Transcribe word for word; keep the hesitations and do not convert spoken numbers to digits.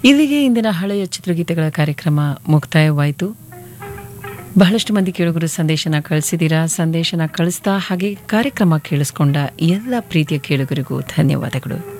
ಇಲ್ಲಿಗೆ ಇಂದಿನ ಹಳೆಯ ಚಿತ್ರಗೀತೆಗಳ ಕಾರ್ಯಕ್ರಮ ಮುಕ್ತಾಯವಾಯಿತು. ಬಹಳಷ್ಟು ಮಂದಿ ಕೇಳುಗರು ಸಂದೇಶನ ಕಳಿಸಿದ್ದೀರಾ. ಸಂದೇಶನ ಕಳಿಸ್ತಾ ಹಾಗೆ ಕಾರ್ಯಕ್ರಮ ಕೇಳಿಸ್ಕೊಂಡ ಎಲ್ಲ ಪ್ರೀತಿಯ ಕೇಳುಗರಿಗೂ ಧನ್ಯವಾದಗಳು.